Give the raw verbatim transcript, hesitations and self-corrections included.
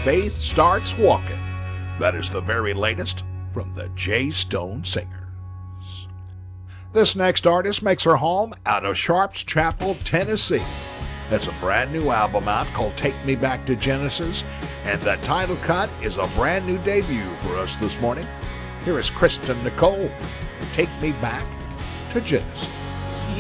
faith starts walking. That is the very latest from the J. Stone Singers. This next artist makes her home out of Sharps Chapel, Tennessee. It's a brand new album out called Take Me Back to Genesis, and the title cut is a brand new debut for us this morning. Here is Kristen Nicole, Take Me Back to Genesis.